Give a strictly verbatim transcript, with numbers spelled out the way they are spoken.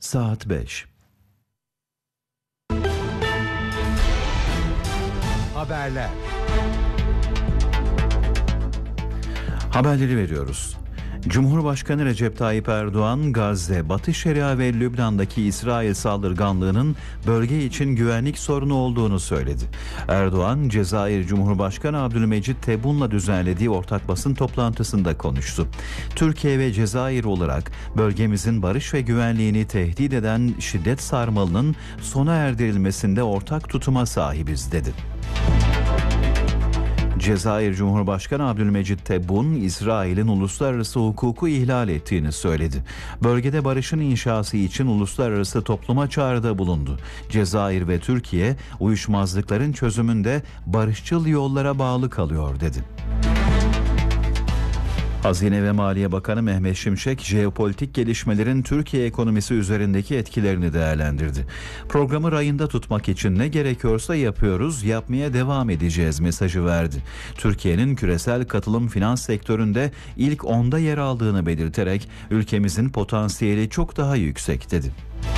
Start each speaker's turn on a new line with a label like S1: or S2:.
S1: Saat beş.
S2: Haberler.
S1: Haberleri veriyoruz. Cumhurbaşkanı Recep Tayyip Erdoğan, Gazze, Batı Şeria ve Lübnan'daki İsrail saldırganlığının bölge için güvenlik sorunu olduğunu söyledi. Erdoğan, Cezayir Cumhurbaşkanı Abdülmecit Tebboun'la düzenlediği ortak basın toplantısında konuştu. Türkiye ve Cezayir olarak bölgemizin barış ve güvenliğini tehdit eden şiddet sarmalının sona erdirilmesinde ortak tutuma sahibiz dedi. Cezayir Cumhurbaşkanı Abdülmecit Tebboun, İsrail'in uluslararası hukuku ihlal ettiğini söyledi. Bölgede barışın inşası için uluslararası topluma çağrıda bulundu. Cezayir ve Türkiye, uyuşmazlıkların çözümünde barışçıl yollara bağlı kalıyor dedi. Hazine ve Maliye Bakanı Mehmet Şimşek, jeopolitik gelişmelerin Türkiye ekonomisi üzerindeki etkilerini değerlendirdi. Programı rayında tutmak için ne gerekiyorsa yapıyoruz, yapmaya devam edeceğiz mesajı verdi. Türkiye'nin küresel katılım finans sektöründe ilk onda yer aldığını belirterek ülkemizin potansiyeli çok daha yüksek dedi.